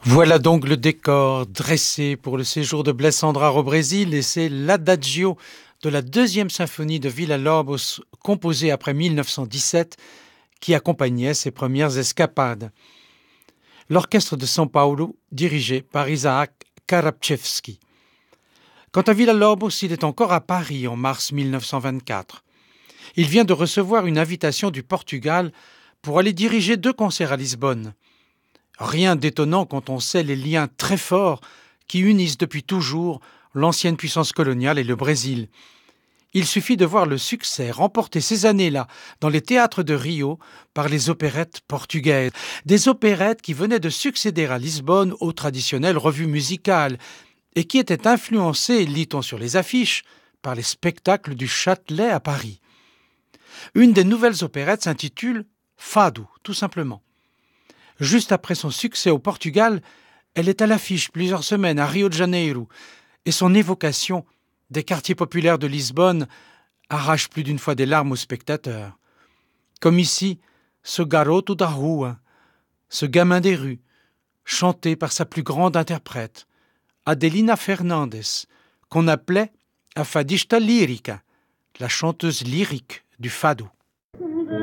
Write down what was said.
Voilà donc le décor dressé pour le séjour de Blaise Andrade au Brésil et c'est l'adagio de la deuxième symphonie de Villa-Lobos composée après 1917 qui accompagnait ses premières escapades. L'orchestre de São Paulo dirigé par Isaac Karabchevski. Quant à Villa-Lobos, il est encore à Paris en mars 1924. Il vient de recevoir une invitation du Portugal pour aller diriger 2 concerts à Lisbonne. Rien d'étonnant quand on sait les liens très forts qui unissent depuis toujours l'ancienne puissance coloniale et le Brésil. Il suffit de voir le succès remporté ces années-là dans les théâtres de Rio par les opérettes portugaises. Des opérettes qui venaient de succéder à Lisbonne aux traditionnelles revues musicales et qui étaient influencées, lit-on sur les affiches, par les spectacles du Châtelet à Paris. Une des nouvelles opérettes s'intitule Fado, tout simplement. Juste après son succès au Portugal, elle est à l'affiche plusieurs semaines à Rio de Janeiro et son évocation des quartiers populaires de Lisbonne arrache plus d'une fois des larmes aux spectateurs. Comme ici, ce garoto da rua, ce gamin des rues, chanté par sa plus grande interprète, Adelina Fernandes, qu'on appelait a fadista lírica, la chanteuse lyrique du fado.